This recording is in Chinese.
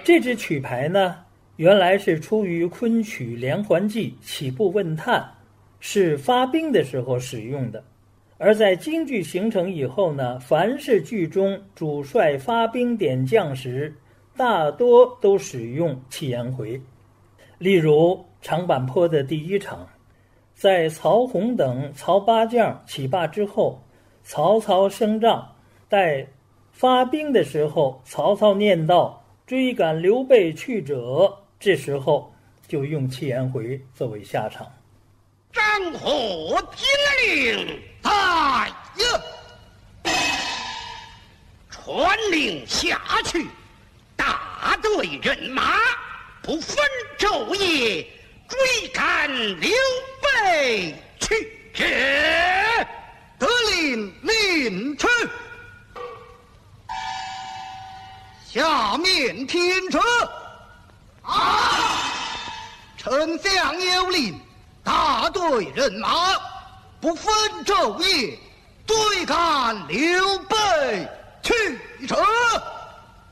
这支曲牌呢，原来是出于昆曲连环计起步问探，是发兵的时候使用的。而在京剧形成以后呢，凡是剧中主帅发兵点将时，大多都使用七言回。例如长坂坡的第一场，在曹洪等曹八将起罢之后，曹操升帐，待发兵的时候，曹操念道追赶刘备去者，这时候就用七言回作为下场。 战火听令在传令下去，大队人马不分昼夜追赶刘备去者。 得令领去。下面听着。丞相有令，大队人马不分昼夜追赶刘备去者。